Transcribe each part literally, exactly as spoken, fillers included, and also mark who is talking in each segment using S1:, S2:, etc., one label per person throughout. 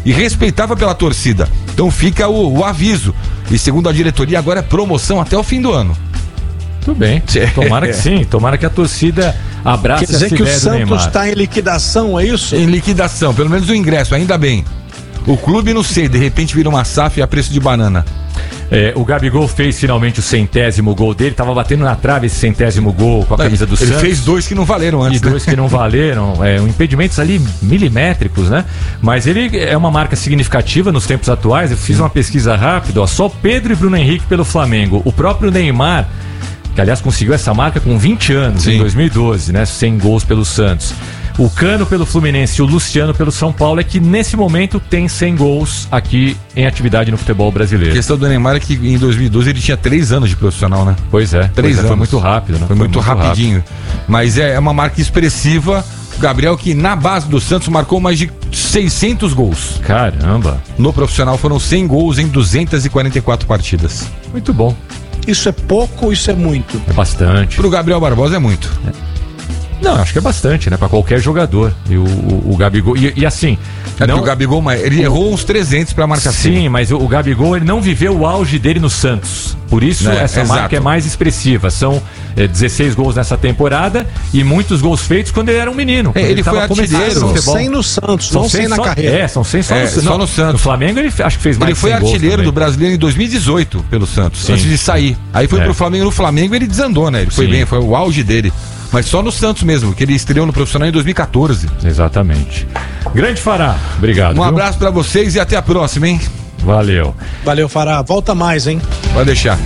S1: e respeitava pela torcida. Então fica o, o aviso. E segundo a diretoria, agora é promoção até o fim do ano.
S2: Tudo bem, tomara que sim, tomara que a torcida abrace essa ideia do Neymar.
S3: Quer dizer que o Santos está em liquidação, é isso?
S1: Em liquidação, pelo menos o ingresso, ainda bem. O clube, não sei, de repente vira uma S A F a preço de banana.
S2: É, o Gabigol fez finalmente o centésimo gol dele, tava batendo na trave esse centésimo gol com a camisa do
S1: Ele
S2: Santos.
S1: Ele fez dois que não valeram antes.
S2: E dois, né, que não valeram, é, um impedimentos ali milimétricos, né? Mas ele é uma marca significativa nos tempos atuais. Eu fiz uma pesquisa rápida, ó, só Pedro e Bruno Henrique pelo Flamengo. O próprio Neymar, que aliás conseguiu essa marca com vinte anos, sim, em dois mil e doze, né? cem gols pelo Santos. O Cano pelo Fluminense e o Luciano pelo São Paulo é que nesse momento tem cem gols aqui em atividade no futebol brasileiro.
S1: A questão do Neymar é que em dois mil e doze ele tinha três anos de profissional, né?
S2: Pois é,
S1: três
S2: pois
S1: anos.
S2: É, foi muito rápido, né?
S1: Foi,
S2: foi
S1: muito,
S2: muito
S1: rapidinho.
S2: Rápido.
S1: Mas é uma marca expressiva. O Gabriel, que na base do Santos marcou mais de seiscentos gols.
S2: Caramba!
S1: No profissional foram cem gols em duzentas e quarenta e quatro partidas.
S2: Muito bom.
S3: Isso é pouco, isso é muito?
S2: É bastante.
S1: Pro Gabriel Barbosa é muito.
S2: É. Não, acho que é bastante, né? Pra qualquer jogador. E o, o, o Gabigol. E, e assim.
S1: É
S2: não...
S1: o Gabigol, ele errou uns trezentos pra marcar.
S2: Sim, mas o, o Gabigol, ele não viveu o auge dele no Santos. Por isso, é, essa exato. marca é mais expressiva. São é, dezesseis gols nessa temporada e muitos gols feitos quando ele era um menino.
S1: É, ele
S2: ele
S1: foi artilheiro.
S3: São cem no Santos,
S2: são
S3: não cem na
S2: só,
S3: carreira.
S2: É, são cem só,
S1: é,
S2: no,
S1: só
S2: não,
S1: no Santos.
S2: No Flamengo, ele acho que fez mais
S1: Ele foi artilheiro do Brasileiro em dois mil e dezoito pelo Santos, sim, antes de sair. Aí foi é. pro Flamengo. No Flamengo ele desandou, né? Ele foi sim. bem, foi o auge dele. Mas só no Santos mesmo, que ele estreou no profissional em dois mil e quatorze.
S2: Exatamente. Grande Fará, obrigado.
S1: Um viu? abraço pra vocês e até a próxima, hein?
S2: Valeu.
S3: Valeu, Fará. Volta mais, hein?
S1: Pode deixar.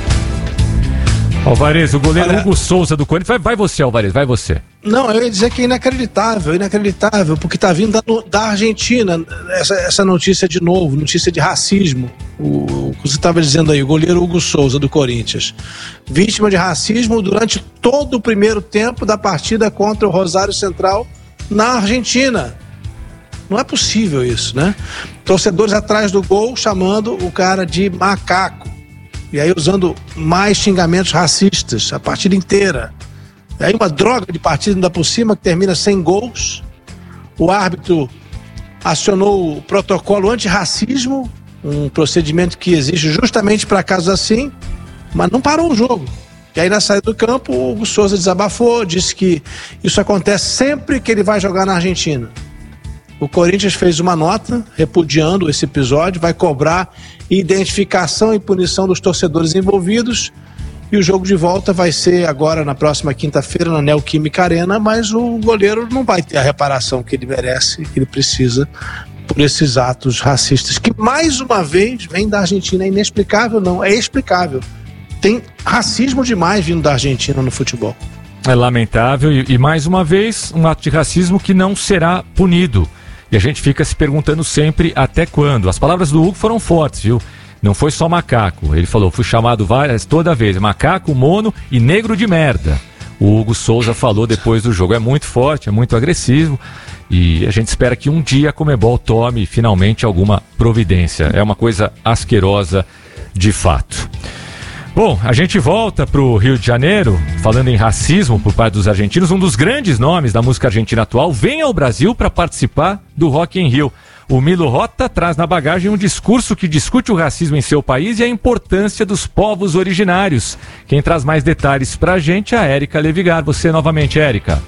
S2: Alvarez, o goleiro
S3: Olha...
S2: Hugo Souza do Corinthians. Vai, vai você, Alvarez, vai você.
S3: Não, eu ia dizer que é inacreditável, inacreditável, porque tá vindo da, da Argentina essa, essa notícia de novo, notícia de racismo. O, o que você estava dizendo aí, o goleiro Hugo Souza do Corinthians, vítima de racismo durante todo o primeiro tempo da partida contra o Rosário Central na Argentina. Não é possível isso, né? Torcedores atrás do gol chamando o cara de macaco. E aí usando mais xingamentos racistas a partida inteira. E aí uma droga de partida ainda por cima que termina sem gols. O árbitro acionou o protocolo antirracismo, um procedimento que existe justamente para casos assim, mas não parou o jogo. E aí na saída do campo o Hugo Souza desabafou, disse que isso acontece sempre que ele vai jogar na Argentina. O Corinthians fez uma nota repudiando esse episódio, vai cobrar identificação e punição dos torcedores envolvidos, e o jogo de volta vai ser agora na próxima quinta-feira na Neoquímica Arena, mas o goleiro não vai ter a reparação que ele merece, que ele precisa por esses atos racistas, que mais uma vez vem da Argentina. É inexplicável? Não, é explicável. Tem racismo demais vindo da Argentina no futebol.
S2: É lamentável e, e mais uma vez um ato de racismo que não será punido. E a gente fica se perguntando sempre até quando. As palavras do Hugo foram fortes, viu? Não foi só macaco. Ele falou, fui chamado várias, toda vez, macaco, mono e negro de merda. O Hugo Souza falou depois do jogo. É muito forte, é muito agressivo. E a gente espera que um dia a Conmebol tome finalmente alguma providência. É uma coisa asquerosa de fato. Bom, a gente volta para o Rio de Janeiro, falando em racismo por parte dos argentinos. Um dos grandes nomes da música argentina atual vem ao Brasil para participar do Rock in Rio. O Milo Rota traz na bagagem um discurso que discute o racismo em seu país e a importância dos povos originários. Quem traz mais detalhes para a gente é a Érica Levigar. Você novamente, Érica.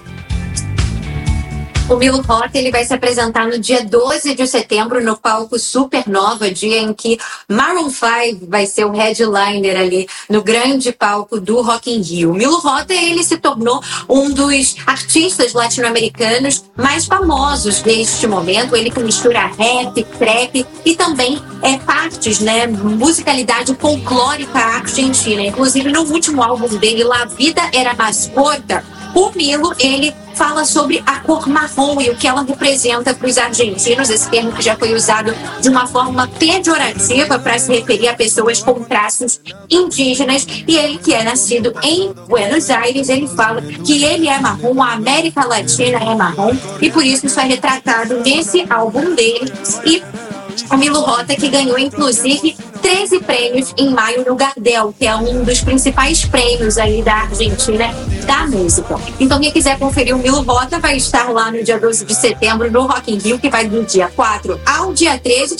S4: O Milo Rota, ele vai se apresentar no dia doze de setembro no palco Supernova, dia em que Maroon cinco vai ser o headliner ali no grande palco do Rock in Rio. O Milo Rota, ele se tornou um dos artistas latino-americanos mais famosos deste momento. Ele que mistura rap, trap e também é partes, né, musicalidade folclórica argentina. Inclusive no último álbum dele, La Vida Era Mais Corta, o Milo, ele fala sobre a cor marrom e o que ela representa para os argentinos, esse termo que já foi usado de uma forma pejorativa para se referir a pessoas com traços indígenas. E ele, que é nascido em Buenos Aires, ele fala que ele é marrom, a América Latina é marrom, e por isso isso é retratado nesse álbum dele. E o Milo Rota, que ganhou inclusive treze prêmios em maio no Gardel, que é um dos principais prêmios aí da Argentina da música. Então quem quiser conferir o Milo Rota vai estar lá no dia doze de setembro no Rock in Rio, que vai do dia quatro ao dia treze.